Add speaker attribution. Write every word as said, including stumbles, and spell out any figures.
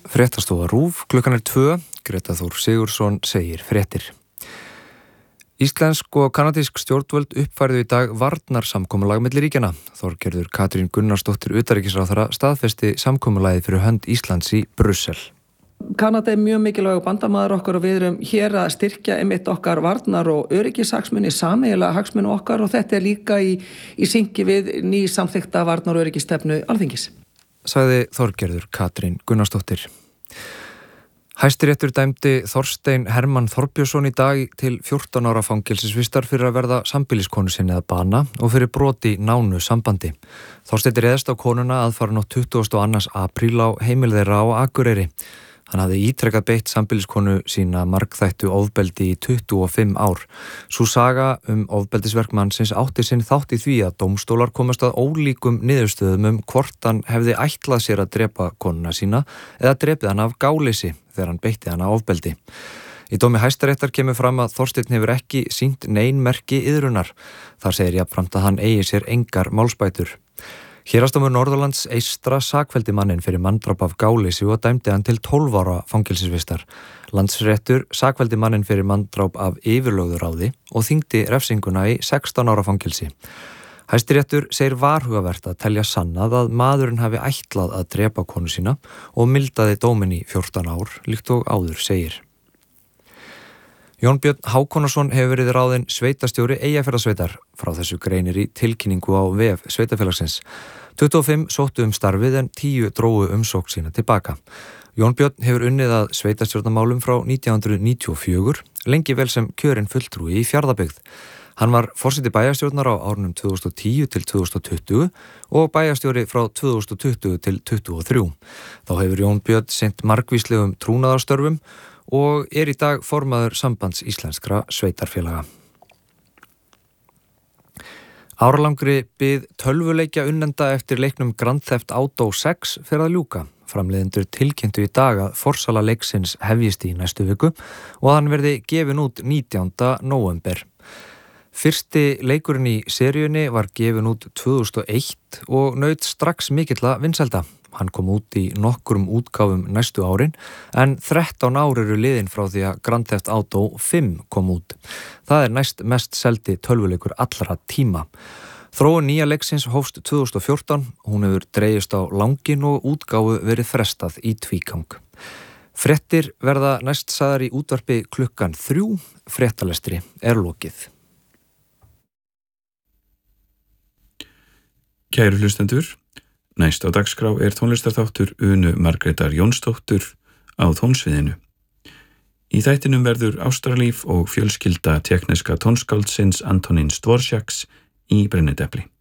Speaker 1: Fréttastofa RÚV, klukkan er tvö, Greta Þór Sigurðsson segir fréttir. Íslensk og kanadísk stjórnvöld uppfærðu í dag varnarsamkomulag milli ríkjanna. Þorgerður Katrín Gunnarsdóttir utanríkisráðherra staðfesti samkomulagið fyrir hönd Íslands í Brussel.
Speaker 2: Kanada er mjög mikilvægur bandamaður okkar og við erum hér að styrkja einmitt okkar varnar- og öryggishagsmuni, sameiginlega hagsmuni okkar og þetta er líka í, í syngi við ný samþykkta varnar- og öryggisstefnu Alþingis.
Speaker 1: Sagði Þorgerður Katrín Gunnarsdóttir. Hæstiréttur dæmdi Þorstein Hermann Þorbjörnsson í dag til fjórtán ára fangelsisvistar fyrir að verða sambýliskonu sinni að bana og fyrir broti nánu sambandi. Þorsteinn réðst á konuna aðfaranótt tuttugasta og annan apríl á heimili þeirra á Akureyri. Hann hafði ítrekað beitt sambýliskonu sína margþættu ofbeldi í tuttugu og fimm ár. Sú saga um ofbeldisverk mannsins átti sinn þátt í því að dómstólar komast að ólíkum niðurstöðum um hvort hann hefði ætlað sér að drepa konuna sína eða drepið hann af gáleysi þegar hann beitti hana ofbeldi. Í dómi Hæstaréttar kemur fram að Þorsteinn hefur ekki sýnt nein merki iðrunar. Þar segir jafnframt að hann eigi sér engar málsbætur. Héraðsdómur Norðurlands eystra sakfelldi manninn fyrir manndráp af gáleysi og dæmdi hann til tólf ára fangelsisvistar. Landsréttur sakfelldi manninn fyrir manndráp af yfirlögðuráði og þyngdi refsinguna í sextán ára fangelsi. Hæstiréttur segir varhugavert að telja sannað að maðurinn hafi ætlað að drepa konu sína og mildaði dóminn í fjórtán ár, líkt og áður segir. Jón Björn Hákonarson hefur verið ráðinn sveitastjóri Eyjafjarðarsveitar. Frá þessu greinir í tilkynningu á vef sveitafélagsins. tuttugu og fimm sóttu um starfið en tíu drógu umsókn sína tilbaka. Jón Björn hefur unnið að sveitastjórnarmálum frá nítján hundruð níutíu og fjögur, lengi vel sem kjörinn fulltrúi í Fjarðabyggð. Hann var forseti bæjarstjórnar á árunum tvö þúsund og tíu til tvö þúsund og tuttugu og bæjarstjóri frá tvö þúsund og tuttugu til tuttugu og þrjú. Þá hefur Jón Björn sinnt margvíslegum trúnaðarstörfum og er í dag formaður Sambands íslenskra sveitarfélaga. Áralangri bið tölvuleikja unnenda eftir leiknum Grand Theft Auto sex fyrir að ljúka. Framleiðendur tilkynntu í dag að forsala leiksins hefjist í næstu viku og að hann verði gefin út nítjánda nóvember. Fyrsti leikurinn í seríunni var gefin út tvö þúsund og eitt og naut strax mikilla vinsælda. Hann kom út í nokkrum útgáfum næstu árin en þrettán ár eru liðin frá því að Grand Theft Auto fimm kom út. Það er næst mest seldi tölvuleikur allra tíma. Þróun nýja leiksins hófst tvö þúsund og fjórtán, hún hefur dregist á langinn og útgáfu verið frestað í tvígang. Fréttir verða næst sagðar í útvarpi klukkan þrjú, fréttalestri er lokið.
Speaker 3: Kæru hlustendur, næst á dagskrá er tónlistarþáttur Unu Margrétar Jónsdóttur á tónsviðinu. Í þættinum verður ástarlíf og fjölskylda tékkneska tónskáldsins Antonín Dvořáks í brennidepli.